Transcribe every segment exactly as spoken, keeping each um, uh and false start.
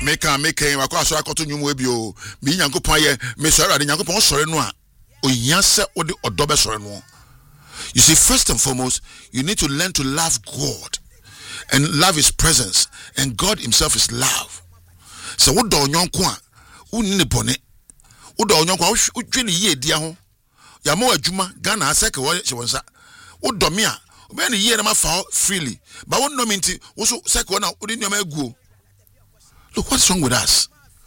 make a make a wakwaso akoto nwum we bio me nyankopon ye me sori ade nyankopon sori no a oyanse ode odobe sori no. You see, first and foremost, you need to learn to love God and love his presence, and God himself is love. So what do nyonko a unni bone wo do nyonko wo dwene ye dia ho ya ma adwuma Ghana aseke wo chewonsa wo do me a be na ye na ma fa freely but wo no minti wo so seke na wo de nyoma aguo. Look, what's wrong with us?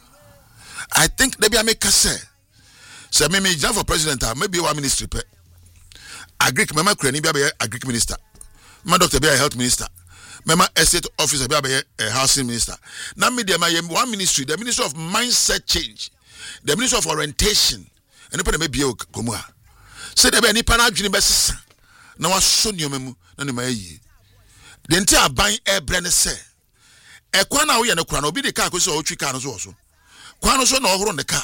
I think maybe I make a say say me me for president maybe one ministry pe agric mama krani be be agric minister, my doctor be a health minister, mama estate officer be be a housing minister. Now me dey my one ministry, the ministry of mindset change, the ministry of orientation, and you put me be komu a say dey be ni pa na adwene be sesa na wa so nyoma mu na ne ma yi de nti aban e bre ne se e kwa na wo ye ne kura na obi de car ko se o twi car no so so kwa no so na ohoro ne car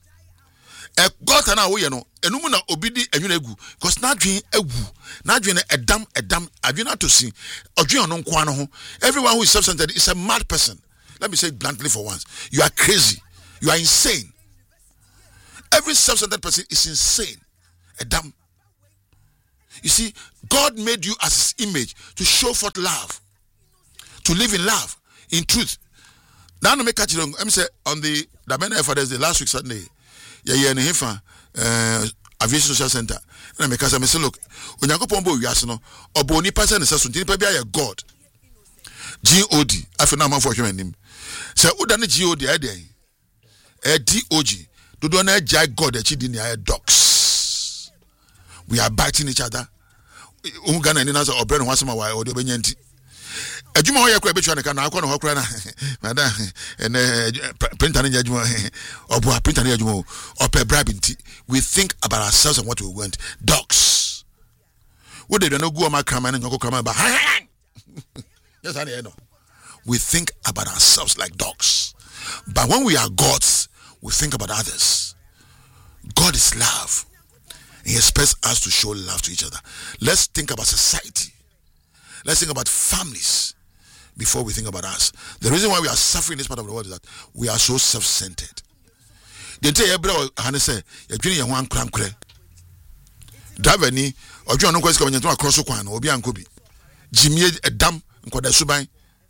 e gota na wo ye no enum na obi di enwuna egu because na adwen agu na adwen edam edam adwen atosi odwen no nko ano ho. Everyone who is self-centered is a mad person. Let me say it bluntly for once. You are crazy. You are insane. Every self-centered person is insane. Edam. You see, God made you as his image to show forth love, to live in love, in truth. Now no make catch it. I'm say on the the men Father's Day last week Sunday. Yeah, yeah, ne hefa uh aviation social center. Na me kasa me say look, onyankopon bo wiase no, obo ni person se so nipa bia ye God. G O D. Afi na man for hwe anim. Say uda ne G O D e dey. E D O G. Dodo na jai God e chi di na dogs. We are biting each other. Um Ghana ni na say obre no wasema wa o de obenya nti. Adwuma ho ye kwa betwa ne ka na akọ no ho kra na madam ene printer ne adwuma obo printer ne adwuma o pe bribe nti. We think about ourselves and what we want. Dogs. What they don't know go ma krama na nyoko krama ba. Yes I know. We think about ourselves like dogs. But when we are gods, we think about others. God is love. He expects us to show love to each other. Let's think about society. Let's think about families before we think about us. The reason why we are suffering in this part of the world is that we are so self-centered. The day everybody has said, "You're doing one cram cram." Driver ni, or you are not going to go across the corner. Obi ankobi, Jimmy a dam and quite a subai.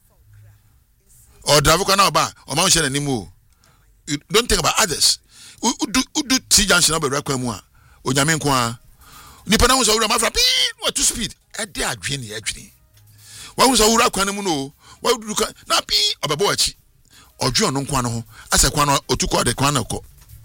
Or driver can about or mountain anymore. You don't think about others. Who do who do see junction about requemua? O Yamin kwa. Nipana was over my friend. What to speed? A dear Jenny actually. Why was a ura quanamuno? Why would you look at Napi or Baboachi or John Nquano as a quano or to call the quanoco?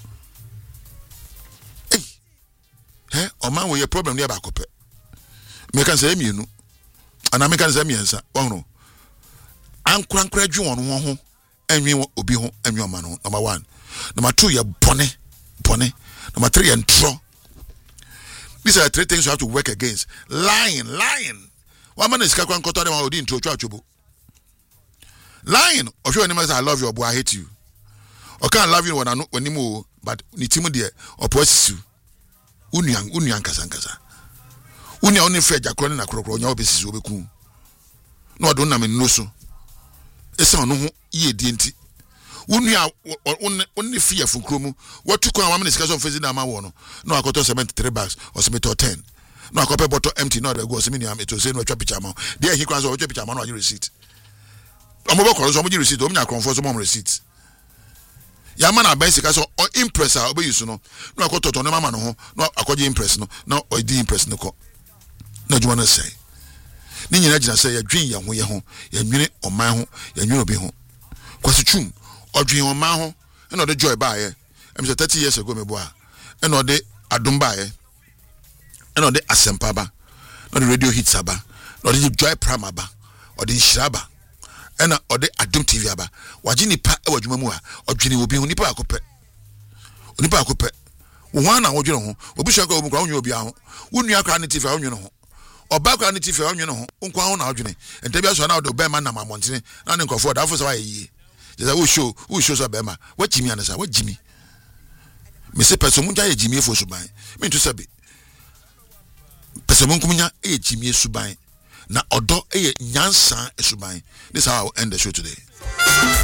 Eh, or man with your problem near Bacope. Make us say you know, and I make us say yes, oh no. And crank credit you on one and you will be home and your man. Number one. Number two, you're bonny, bonny. Number three, and tro. These are three things you have to work against. Lying, lying. One man is kakwan koto dem odi intro chuachubo. Lying. Of your enemies I love you, boy I hate you. Or can't love you when I know when you but ni timu de or poesisu. Unyang unyang kasankasa. Unya only fair jakron na krokro nya obesisu obeku. No don na me no so. Esa no ho ye di enti. Unya only fear for kromu. What took one minute discussion face na ma wo no. No akoto seventy-three bags or seventy ten. No akope bottle empty no dey go se me it to say no twa picture ma. There he kwanso twa picture ma no agi receipt. Omo bo koro so omo gi receipt omo nya confirm so omo receipt. Ya man na basic so or impress a obo yusu no. No akoto to no mama no ho no akoje impress no. No o di impress no ko. Na juma na say. Ni nyina gina say ya dwen ya ho ye ho, ya nwene oman ho, ya nwene obi ho. Kwaso twum odwen oman ho na o de joy ba ye. Em say thirty years ago me bo a. Na o de adom ba ye. Na o de asempa ba. Na the radio hits aba. Na o de joy prime aba. O de shiraba. Na o de adom T V aba. Waji nipa e wadwuma mu a odwene obi ho nipa akopɛ. Nipa akopɛ. Wo wan na wodwene ho. Obi hwa ka obi kwa onwe obi a ho. Wo nua kra ne T V a onwe no ho. Oba kra ne T V a onwe no ho. Nkwa ho na odwene. Entabia so na o de be man na mamontene. Na ne nkofo da fo so wa yie. Just who show who shows up Bema. What Jimmy and what Jimmy? Mister Personmunja e Jimmy for Subai. Mean to sabi. Personmunja e Jimmy Subai. Na odo e nyansa e Subai. This is how I'll end the show today.